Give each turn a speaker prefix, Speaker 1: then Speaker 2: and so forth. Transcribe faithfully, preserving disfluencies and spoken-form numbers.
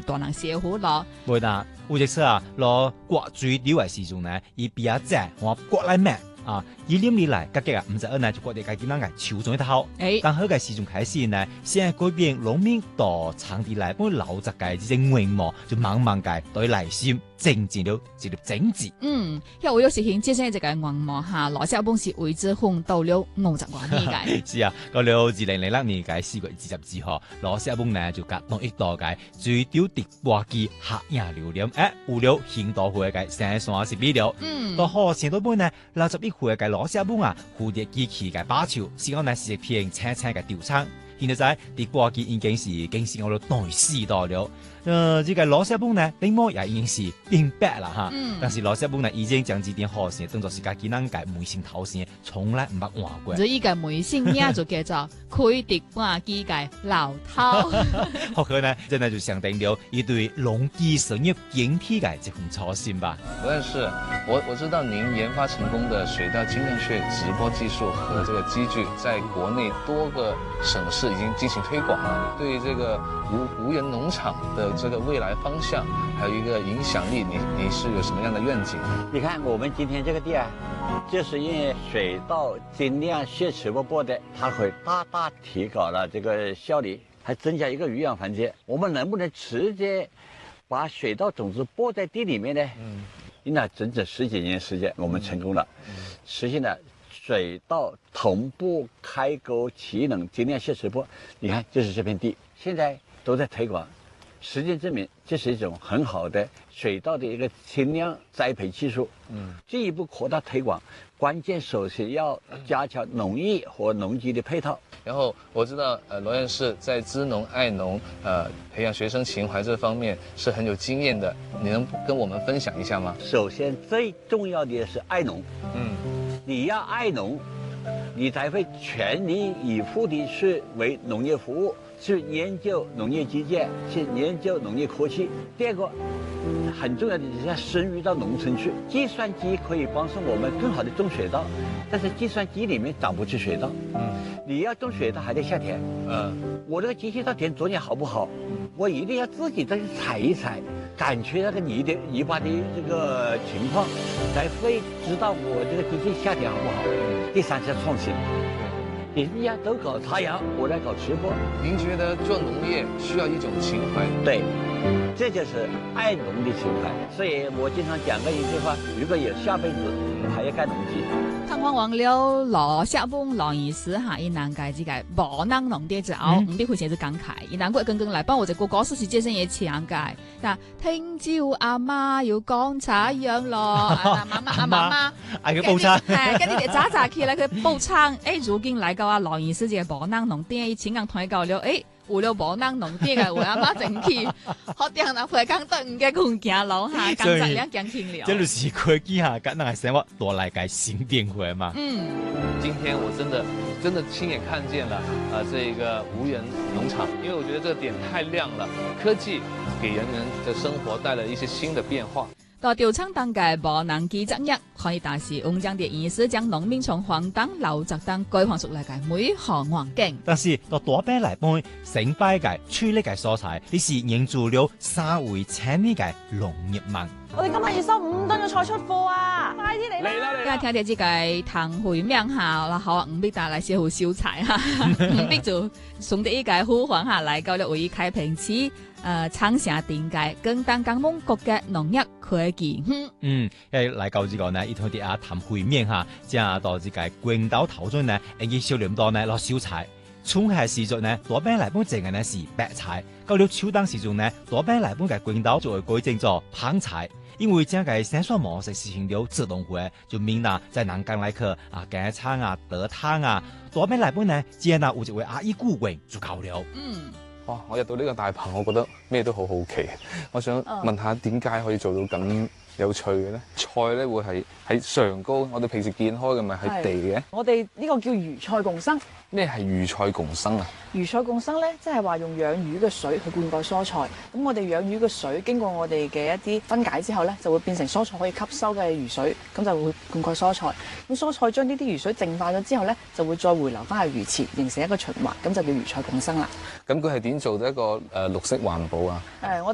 Speaker 1: 大人社會咯。
Speaker 2: 袂啦，有一次啊，攞國最流嘅時陣呢，伊比較正，我國內咩啊，伊啉嚟嚟，家己啊，唔知二呢就國哋家己啷個抽中一頭。
Speaker 1: 誒，
Speaker 2: 剛好嘅時陣開始呢，現在改變農民到場地來幫老雜嘅這些願望，就慢慢嘅對內心增進了一粒種子。
Speaker 1: 嗯，因為有實現接生這個願望下，羅小鳳是為之奮鬥了五十多年嘅。
Speaker 2: 是啊，到了二零零六年嘅四月二十二號，羅小鳳呢就甲同一道嘅最屌迪波機合影留念，誒，有了行道會嘅生山十米了。
Speaker 1: 嗯，
Speaker 2: 到後前到尾呢，六十一歲嘅羅小鳳啊，蝴蝶機器嘅把手，是講呢是一片青青嘅吊槍。現在在迪波機已經是已經是我哋內時代了。呃，這個羅小鳳呢，並冇也已經是變白啦哈。
Speaker 1: 嗯，
Speaker 2: 但是羅小鳳呢，已經將這點好事當作是家己人嘅梅姓頭先，從來唔捌換過。
Speaker 1: 所以個梅姓名就叫做開迪波機嘅老頭。
Speaker 2: 或許呢，真係就象徵了一對農機產業整體嘅這份初心吧。
Speaker 3: 羅院士，我我知道您研發成功的水稻精煉穴直播技術和這個機具，在國內多個省市已經進行推廣了。對於這個無無人農場的這個未來方向，還有一個影響力，你你是有什麼樣的願景？
Speaker 4: 你看我們今天這個地啊，就是因為水稻精煉穴直播播的，它會大大提高了這個效率，還增加一個魚養環節。我們能不能直接把水稻種子播在地裡面呢？嗯，那整整十幾年時間，我們成功了，嗯、實現了水稻同步開溝齊能精煉穴直播。你看，就是這片地，現在都在推廣。實踐證明，這是一種很好的水稻的一個精釀栽培技術。嗯，進一步擴大推廣，關鍵首先要加強農業和農機的配套。
Speaker 3: 然後我知道，呃，羅院士在知農愛農，呃，培養學生情懷這方面是很有經驗的。你能跟我們分享一下嗎？
Speaker 4: 首先最重要的是愛農。嗯，你要愛農，你才會全力以赴的去為農業服務。去研究農業基建，去研究農業科技。第二個，很重要的就是要深入到農村去。計算機可以幫助我們更好的種水稻，但是計算機裡面長不出水稻。嗯，你要種水稻還得下田。嗯，我這個機器到田種的好不好，我一定要自己再去踩一踩，感覺那個泥的泥巴的這個情況，才會知道我這個機器下田好不好。第三是創新。人家都搞插秧，我來搞直播。
Speaker 3: 您覺得做農業需要一種情懷？
Speaker 4: 對，這就是愛農的情懷。所以我經常講過一句話：如果有下輩子，我還要幹農機。
Speaker 1: 聽講完了羅小鳳羅醫師哈，伊難解這個無能農地之後，唔必會寫是感慨，伊難過更更來幫我這個歌詞是接生嘢強解。嗱，聽朝阿媽要講茶養咯，阿媽媽阿媽媽
Speaker 2: 嗌佢煲餐，
Speaker 1: 係跟住哋喳喳起來佢煲餐。誒，如今來到啊羅醫師這個無能農地，伊前硬同佢講了，誒。有了無能農地嘅，我阿媽整起，好啲人啊，培講都唔嘅共行路哈，咁質量講清了。
Speaker 2: 這就是科技哈，咁樣嘅生活帶來嘅新變化嘛。
Speaker 1: 嗯，
Speaker 3: 今天我真的真的親眼看見了啊、呃，這一個無人農場，因為我覺得這個點太亮了，科技給人們的生活帶來一些新的變化。
Speaker 1: 到調倉當嘅無能機作業，可以大肆用將啲意思將農民從荒當老雜當改換出嚟嘅每項環境。
Speaker 2: 但是到大餅嚟講，成敗嘅處理嘅素材，你是認住了三位千里嘅農業民。
Speaker 5: 我哋今晚要收五噸嘅菜出貨啊！快啲嚟啦！
Speaker 3: 嚟啦嚟啦！
Speaker 1: 聽聽呢個唐回命下啦，好啊，唔必帶來些好燒菜哈，唔必就送啲呢個呼喚下嚟，夠了為開平市誒창城電界更當港蒙國嘅農業科技。
Speaker 2: 嗯，因為嚟到呢個呢，一同啲啊談回面嚇，即係到呢個廣島頭中呢，已少量多呢落燒菜。春夏時節呢，大餅嚟本淨係呢是白菜，到了秋冬時節呢，大餅嚟本嘅廣島就會改正做棒菜。因為這個生產模式實行了自動化，就明啦在南港來去啊，雞餐啊、德湯啊，大餅嚟本呢，只係嗱有一位阿姨顧榮就夠了。
Speaker 1: 嗯，
Speaker 3: 哇！我入到呢個大棚，我覺得咩都好好奇。我想問下點解可以做到咁有趣嘅咧？菜咧會係喺上高，我哋平時見開嘅咪係地嘅。
Speaker 5: 我哋呢個叫魚菜共生。
Speaker 3: 咩係魚菜共生啊？
Speaker 5: 魚菜共生咧，即係話用養魚嘅水去灌溉蔬菜。咁我哋養魚嘅水經過我哋嘅一啲分解之後咧，就會變成蔬菜可以吸收嘅魚水，咁就會灌溉蔬菜。咁蔬菜將呢啲魚水淨化咗之後咧，就會再回流翻去魚池，形成一個循環，咁就叫魚菜共生啦。
Speaker 3: 咁佢係點做到一個誒、呃、綠色環保啊？
Speaker 5: 誒、呃，我